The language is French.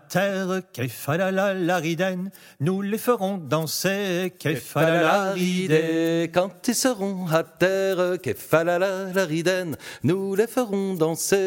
terre, kefalala la riden, nous les ferons danser, kefalala riden. Quand ils seront à terre, kefalala la riden, nous les ferons danser.